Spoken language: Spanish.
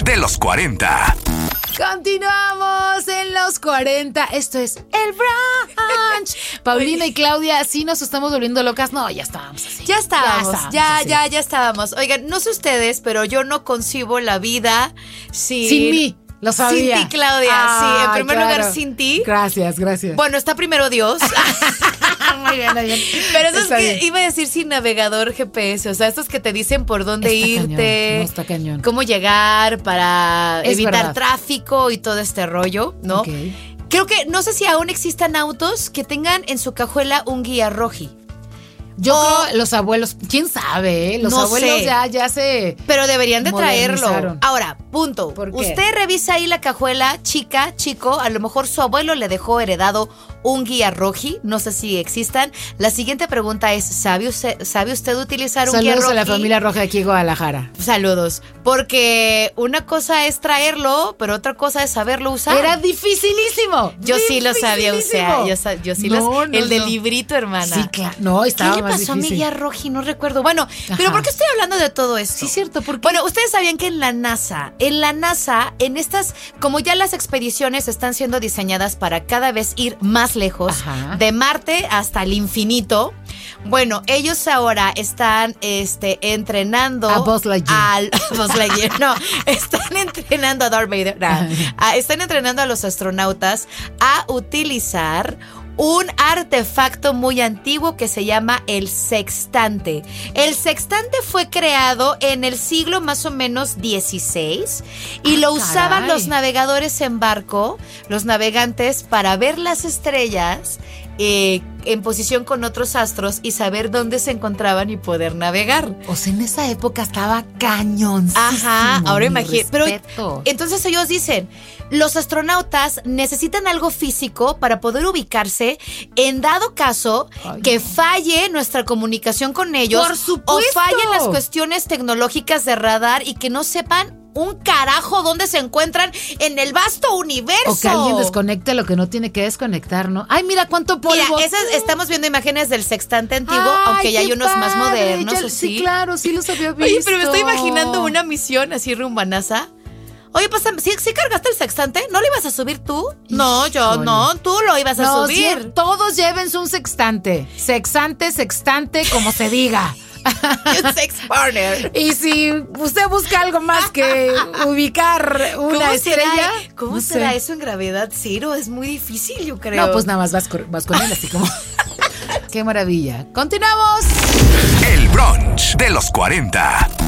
de los 40. Continuamos en los 40. Esto es el brunch. Paulina y Claudia, ¿sí nos estamos volviendo locas? No, ya estábamos así. Ya estábamos. Oigan, no sé ustedes, pero yo no concibo la vida sin mí. Lo sabía. Sin ti, Claudia. Sí, en primer lugar, sin ti. Gracias. Bueno, está primero Dios. Muy bien. Pero eso es que iba a decir sin navegador GPS. O sea, estos que te dicen por dónde irte. Está cañón. Cómo llegar para evitar verdad. tráfico y todo este rollo, ¿no? Okay. Creo que, no sé si aún existan autos que tengan en su cajuela un guía roji. Yo creo los abuelos, quién sabe, los abuelos ya se. Pero deberían de traerlo. modernizaron. Ahora, punto. ¿Por qué? Usted revisa ahí la cajuela, chico, a lo mejor su abuelo le dejó heredado un guía roji, no sé si existan. La siguiente pregunta es, ¿sabe usted utilizar un guía roji? Saludos a la familia roja aquí en Guadalajara. Saludos, porque una cosa es traerlo, pero otra cosa es saberlo usar. Era dificilísimo. Yo sí lo sabía usar, yo sí el del no. librito, hermana. Sí, claro. No, estaba ¿Qué le más pasó a mi difícil. guía roji? No recuerdo. Bueno, pero ¿por qué estoy hablando de todo esto? Sí, cierto, ¿por qué? Bueno, ustedes sabían que en la NASA, en estas, como ya las expediciones están siendo diseñadas para cada vez ir más lejos, Ajá. de Marte hasta el infinito. Bueno, ellos ahora están entrenando a Buzz Lightyear. Buzz Lightyear, no, están entrenando a Darth Vader. Están entrenando a los astronautas a utilizar un artefacto muy antiguo que se llama el sextante. El sextante fue creado en el siglo más o menos XVI y lo usaban los navegadores en barco, los navegantes, para ver las estrellas en posición con otros astros y saber dónde se encontraban y poder navegar. O sea, en esa época estaba cañón. Ajá, ahora imagínate. Pero entonces ellos dicen, los astronautas necesitan algo físico para poder ubicarse en dado caso que falle nuestra comunicación con ellos. Por supuesto. O fallen las cuestiones tecnológicas de radar y que no sepan un carajo dónde se encuentran en el vasto universo. O que alguien desconecte lo que no tiene que desconectar, ¿no? Ay, mira cuánto polvo. Mira, estamos viendo imágenes del sextante antiguo, aunque ya hay unos más modernos. Sí, claro, sí los había visto. Oye, pero me estoy imaginando una misión así rumbo a NASA. Oye, pues, ¿sí cargaste el sextante? ¿No lo ibas a subir tú? No, yo no, tú lo ibas a subir. Sí, todos llévense un sextante. Sextante, como se diga. Un sex partner. Y si usted busca algo más que ubicar una estrella. ¿Cómo será eso en gravedad cero? Es muy difícil, yo creo. No, pues nada más vas con él así como. Qué maravilla. Continuamos. El brunch de los 40.